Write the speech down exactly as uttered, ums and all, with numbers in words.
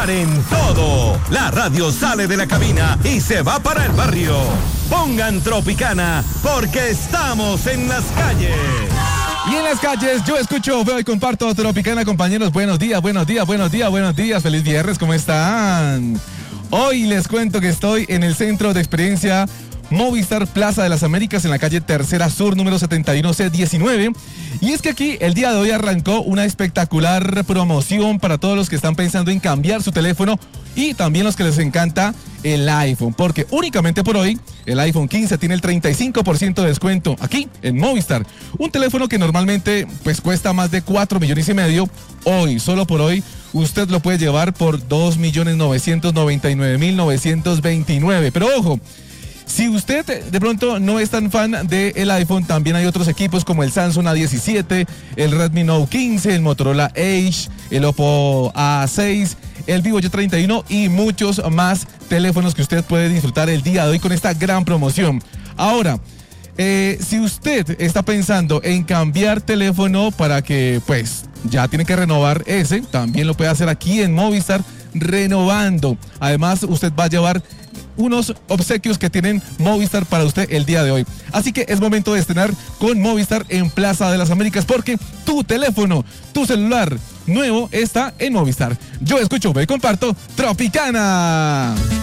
Paren todo. La radio sale de la cabina y se va para el barrio. Pongan Tropicana porque estamos en las calles. Y en las calles yo escucho, veo y comparto Tropicana, compañeros. Buenos días, buenos días, buenos días, buenos días. Feliz viernes, ¿cómo están? Hoy les cuento que estoy en el centro de experiencia Movistar Plaza de las Américas en la calle Tercera Sur, número setenta y uno C diecinueve. Y es que aquí el día de hoy arrancó una espectacular promoción para todos los que están pensando en cambiar su teléfono y también los que les encanta el iPhone, porque únicamente por hoy el iPhone quince tiene el treinta y cinco por ciento de descuento aquí en Movistar. Un teléfono que normalmente pues cuesta más de cuatro millones y medio. Hoy, solo por hoy, usted lo puede llevar por dos millones novecientos noventa y nueve mil novecientos veintinueve. Pero ojo, si usted de pronto no es tan fan del iPhone, también hay otros equipos como el Samsung A diecisiete, el Redmi Note quince, el Motorola Edge, el Oppo A seis, el Vivo Y treinta y uno y muchos más teléfonos que usted puede disfrutar el día de hoy con esta gran promoción. Ahora, eh, si usted está pensando en cambiar teléfono para que pues ya tiene que renovar ese, también lo puede hacer aquí en Movistar renovando. Además, usted va a llevar unos obsequios que tienen Movistar para usted el día de hoy. Así que es momento de estrenar con Movistar en Plaza de las Américas, porque tu teléfono, tu celular nuevo está en Movistar. Yo escucho, ve y comparto Tropicana.